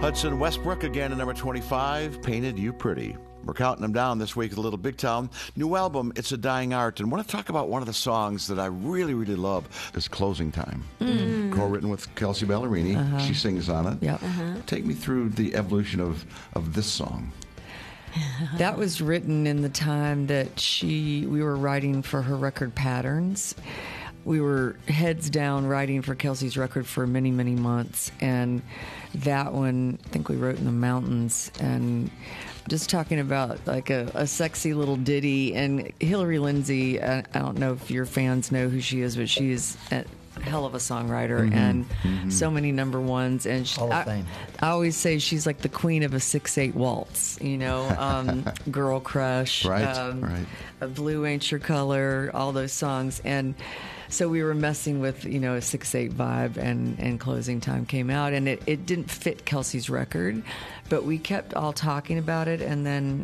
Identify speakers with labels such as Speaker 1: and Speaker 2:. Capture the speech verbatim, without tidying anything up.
Speaker 1: Hudson Westbrook again at number twenty-five, Painted You Pretty. We're counting them down this week at Little Big Town. New album, It's a Dying Art. And I want to talk about one of the songs that I really, really love, is Closing Time. Mm. Co-written with Kelsey Ballerini. Uh-huh. She sings on it.
Speaker 2: Yep. Uh-huh.
Speaker 1: Take me through the evolution of, of this song.
Speaker 2: That was written in the time that she we were writing for her record Patterns. We were heads down writing for Kelsey's record for many, many months. And that one, I think we wrote in the mountains. And just talking about like a, a sexy little ditty. And Hillary Lindsey, I, I don't know if your fans know who she is, but she is a hell of a songwriter mm-hmm. and mm-hmm. so many number ones. And she,
Speaker 3: Hall of
Speaker 2: I,
Speaker 3: Fame.
Speaker 2: I always say she's like the queen of a six eight waltz, you know, um, Girl Crush,
Speaker 1: right,
Speaker 2: um,
Speaker 1: right.
Speaker 2: A Blue Ain't Your Color, all those songs. And so we were messing with, you know, a six eight vibe, and, and Closing Time came out, and it, it didn't fit Kelsey's record, but we kept all talking about it, and then